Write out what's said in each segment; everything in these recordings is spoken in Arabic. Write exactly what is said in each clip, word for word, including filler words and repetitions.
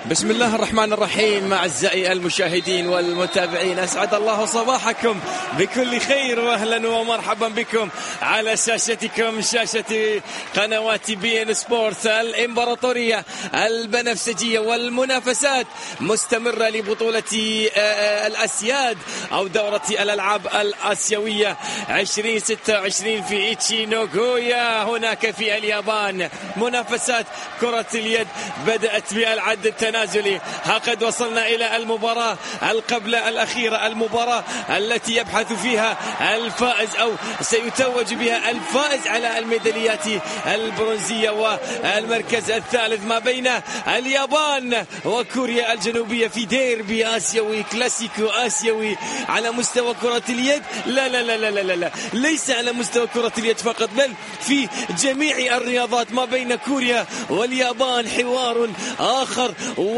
بسم الله الرحمن الرحيم. أعزائي المشاهدين والمتابعين، أسعد الله صباحكم بكل خير، وأهلا ومرحبا بكم على شاشتكم، شاشة قنوات بي إن سبورت. الإمبراطورية البنفسجية والمنافسات مستمرة لبطولة الأسياد أو دورة الألعاب الآسيوية عشرين ستة وعشرين في إيتشي نوغويا هناك في اليابان. منافسات كرة اليد بدأت بالعد التنازلي، ها قد وصلنا إلى المباراة القبل الأخيرة، المباراة التي يبحث فيها الفائز أو سيتوج بها الفائز على الميداليات البرونزية والمركز الثالث ما بين اليابان وكوريا الجنوبية في ديربي آسيوي، كلاسيكو آسيوي على مستوى كرة اليد. لا لا لا لا لا لا ليس على مستوى كرة اليد فقط، بل في جميع الرياضات ما بين كوريا واليابان حوار آخر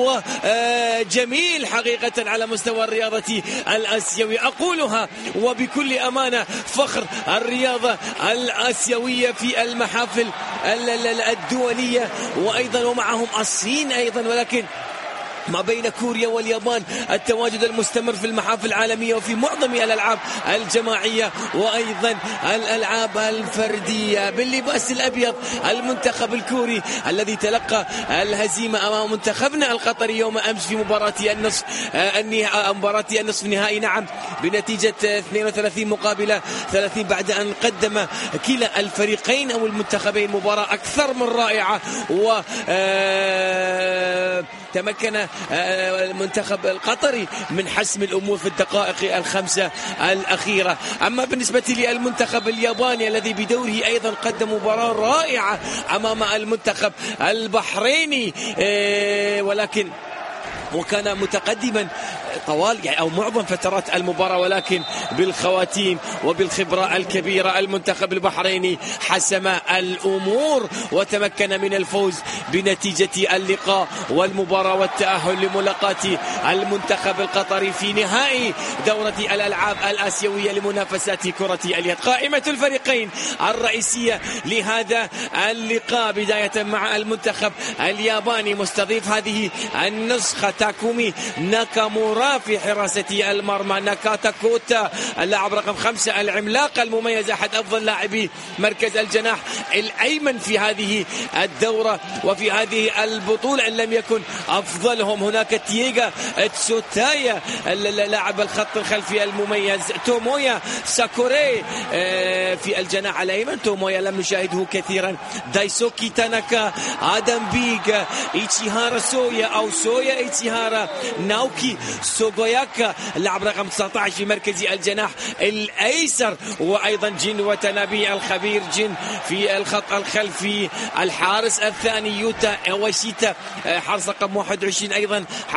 وجميل حقيقة على مستوى الرياضة الآسيوي. أقولها وبكل أمانة، فخر الرياضة الآسيوية في المحافل الدولية، وأيضا ومعهم الصين أيضا، ولكن ما بين كوريا واليابان التواجد المستمر في المحافل العالمية وفي معظم الألعاب الجماعية وأيضا الألعاب الفردية. باللباس الأبيض المنتخب الكوري الذي تلقى الهزيمة أمام منتخبنا القطري يوم أمس في مباراة النصف مباراة النصف النهائي، نعم، بنتيجة اثنين وثلاثين مقابل ثلاثين، بعد أن قدم كلا الفريقين أو المنتخبين مباراة أكثر من رائعة، وتمكن المنتخب القطري من حسم الأمور في الدقائق الخمسة الأخيرة. أما بالنسبة للمنتخب الياباني الذي بدوره أيضا قدم مباراة رائعة أمام المنتخب البحريني، ولكن وكان متقدما طوال يعني أو معظم فترات المباراة، ولكن بالخواتيم وبالخبرة الكبيرة المنتخب البحريني حسم الأمور وتمكن من الفوز بنتيجة اللقاء والمباراة والتأهل لملاقاة المنتخب القطري في نهائي دورة الألعاب الآسيوية لمنافسات كرة اليد. قائمة الفريقين الرئيسية لهذا اللقاء بداية مع المنتخب الياباني مستضيف هذه النسخة تاكومي ناكامورا في حراسة المرمى، ناكاتا كوتا اللاعب رقم خمسة العملاق المميز، أحد أفضل لاعبي مركز الجناح الأيمن في هذه الدورة وفي هذه البطولة إن لم يكن أفضلهم. هناك تييغا تسوتايا اللاعب الخط الخلفي المميز، تومويا ساكوري في الجناح الأيمن، تومويا لم نشاهده كثيرا، دايسوكي تاناكا، آدم بيغ، إيتشيهارا سويا أو سويا إيتشيهارا، ناوكي سوغوياكا اللاعب رقم تسعة عشر في مركز الجناح الأيسر، وأيضا جين وتنابي الخبير جين في الخط الخلفي، الحارس الثاني يوتا وشيتا حارس رقم واحد وعشرين أيضا